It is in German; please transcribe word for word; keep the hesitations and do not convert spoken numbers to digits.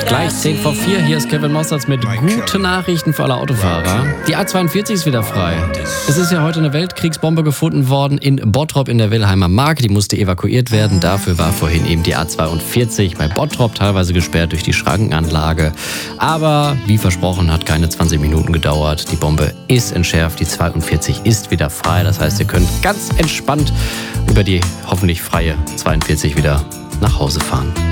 Gleich zehn vor vier, hier ist Kevin Mossertz mit guten Nachrichten für alle Autofahrer. Die A zweiundvierzig ist wieder frei. Es ist ja heute eine Weltkriegsbombe gefunden worden in Bottrop in der Wilhelmer Mark. Die musste evakuiert werden. Dafür war vorhin eben die A zweiundvierzig bei Bottrop teilweise gesperrt durch die Schrankenanlage. Aber wie versprochen, hat keine zwanzig Minuten gedauert. Die Bombe ist entschärft, die zweiundvierzig ist wieder frei. Das heißt, ihr könnt ganz entspannt über die hoffentlich freie zweiundvierzig wieder nach Hause fahren.